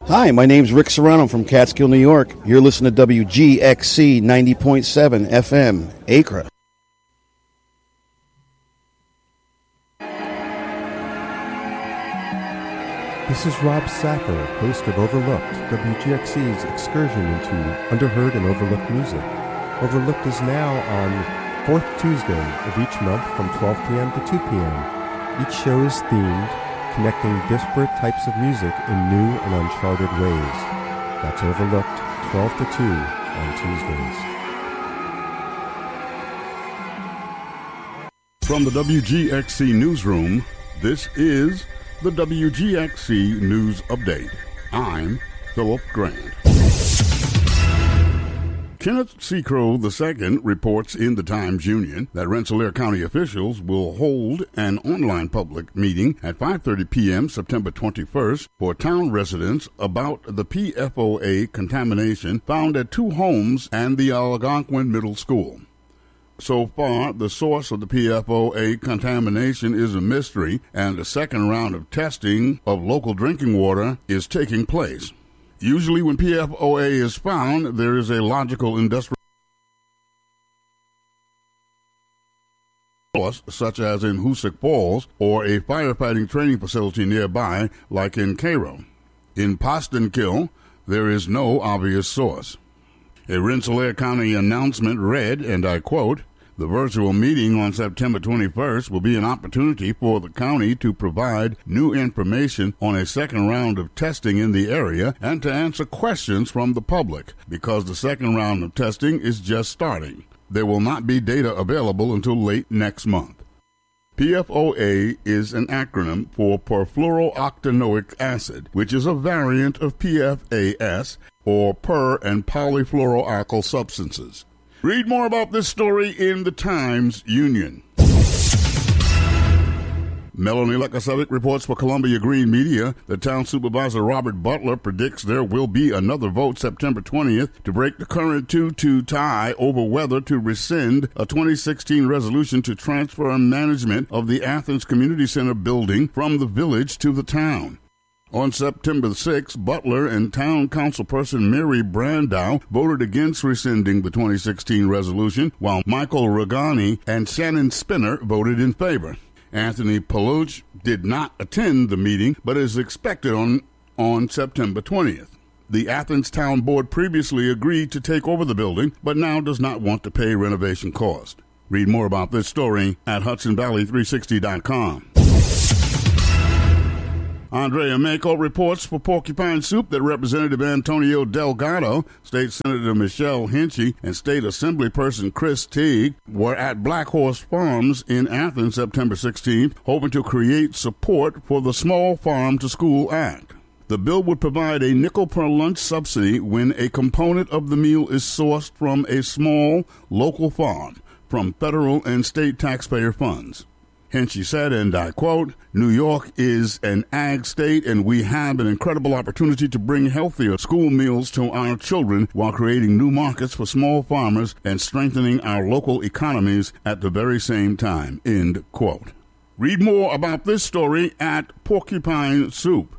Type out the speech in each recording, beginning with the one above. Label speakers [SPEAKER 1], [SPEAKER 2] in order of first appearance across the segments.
[SPEAKER 1] Hi, my name's Rick Serrano from Catskill, New York. You're listening to WGXC 90.7 FM, Acre.
[SPEAKER 2] This is Rob Sacco, host of Overlooked, WGXC's excursion into underheard and overlooked music. Overlooked is now on fourth Tuesday of each month from 12 p.m. to 2 p.m. Each show is themed, connecting disparate types of music in new and uncharted ways. That's Overlooked, 12 to 2 on Tuesdays.
[SPEAKER 3] From the WGXC Newsroom, this is the WGXC News Update. I'm Philip Grant. Kenneth Seacrow II reports in the Times-Union that Rensselaer County officials will hold an online public meeting at 5:30 p.m. September 21st for town residents about the PFOA contamination found at two homes and the Algonquin Middle School. So far, the source of the PFOA contamination is a mystery, and the second round of testing of local drinking water is taking place. Usually when PFOA is found, there is a logical industrial source, such as in Hoosick Falls, or a firefighting training facility nearby, like in Cairo. In Postenkill, there is no obvious source. A Rensselaer County announcement read, and I quote, "The virtual meeting on September 21st will be an opportunity for the county to provide new information on a second round of testing in the area and to answer questions from the public, because the second round of testing is just starting. There will not be data available until late next month." PFOA is an acronym for perfluorooctanoic acid, which is a variant of PFAS, or per- and polyfluoroalkyl substances. Read more about this story in the Times-Union. Melanie Lekasevic reports for Columbia Green Media that Town Supervisor Robert Butler predicts there will be another vote September 20th to break the current 2-2 tie over whether to rescind a 2016 resolution to transfer management of the Athens Community Center building from the village to the town. On September 6, Butler and Town Councilperson Mary Brandow voted against rescinding the 2016 resolution, while Michael Regani and Shannon Spinner voted in favor. Anthony Paluch did not attend the meeting, but is expected on September 20th. The Athens Town Board previously agreed to take over the building, but now does not want to pay renovation cost. Read more about this story at HudsonValley360.com. Andrea Mako reports for Porcupine Soup that Representative Antonio Delgado, State Senator Michelle Hinchy, and State Assemblyperson Chris Teague were at Black Horse Farms in Athens September 16th, hoping to create support for the Small Farm to School Act. The bill would provide a nickel per lunch subsidy when a component of the meal is sourced from a small local farm from federal and state taxpayer funds. Hinchy said, and I quote, "New York is an ag state, and we have an incredible opportunity to bring healthier school meals to our children while creating new markets for small farmers and strengthening our local economies at the very same time," end quote. Read more about this story at Porcupine Soup.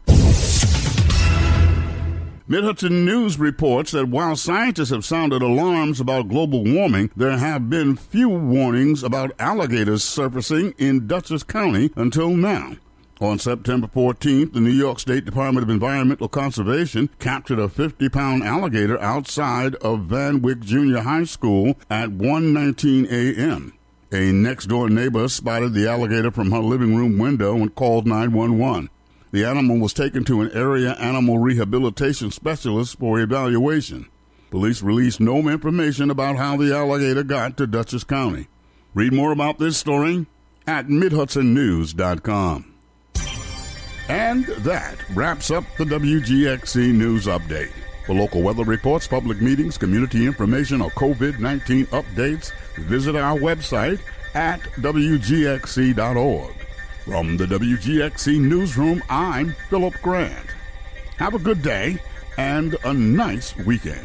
[SPEAKER 3] Mid-Hudson News reports that while scientists have sounded alarms about global warming, there have been few warnings about alligators surfacing in Dutchess County until now. On September 14th, the New York State Department of Environmental Conservation captured a 50-pound alligator outside of Van Wyck Junior High School at 1:19 a.m. A next-door neighbor spotted the alligator from her living room window and called 911. The animal was taken to an area animal rehabilitation specialist for evaluation. Police released no information about how the alligator got to Dutchess County. Read more about this story at MidHudsonNews.com. And that wraps up the WGXC News Update. For local weather reports, public meetings, community information, or COVID-19 updates, visit our website at WGXC.org. From the WGXC Newsroom, I'm Philip Grant. Have a good day and a nice weekend.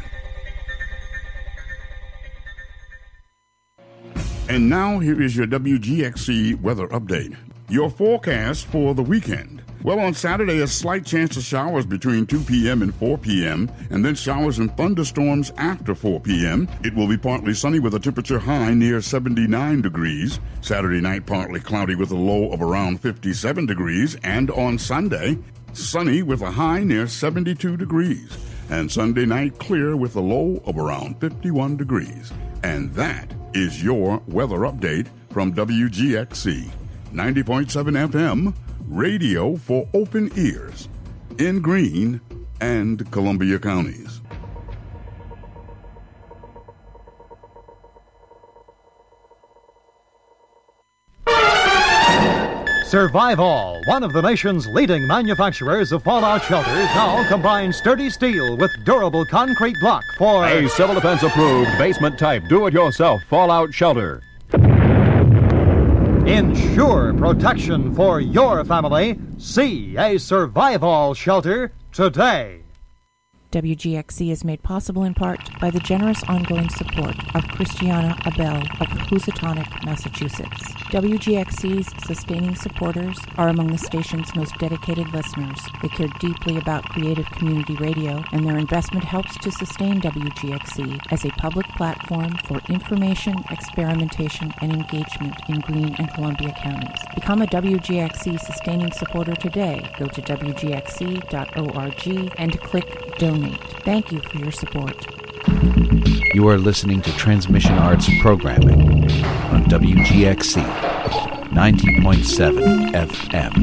[SPEAKER 3] And now here is your WGXC weather update. Your forecast for the weekend. Well, on Saturday, a slight chance of showers between 2 p.m. and 4 p.m., and then showers and thunderstorms after 4 p.m. It will be partly sunny with a temperature high near 79 degrees. Saturday night, partly cloudy with a low of around 57 degrees. And on Sunday, sunny with a high near 72 degrees. And Sunday night, clear with a low of around 51 degrees. And that is your weather update from WGXC 90.7 FM. Radio for open ears in Greene and Columbia counties.
[SPEAKER 4] Survival, one of the nation's leading manufacturers of fallout shelters, now combines sturdy steel with durable concrete block for
[SPEAKER 5] a Civil Defense approved basement type do-it-yourself fallout shelter.
[SPEAKER 4] Ensure protection for your family. See a Survival shelter today.
[SPEAKER 6] WGXC is made possible in part by the generous ongoing support of Christiana Abel of Housatonic, Massachusetts. WGXC's sustaining supporters are among the station's most dedicated listeners. They care deeply about creative community radio, and their investment helps to sustain WGXC as a public platform for information, experimentation, and engagement in Greene and Columbia counties. Become a WGXC sustaining supporter today. Go to WGXC.org and click Donate. Thank you for your support.
[SPEAKER 7] You are listening to Transmission Arts Programming on WGXC 90.7 FM.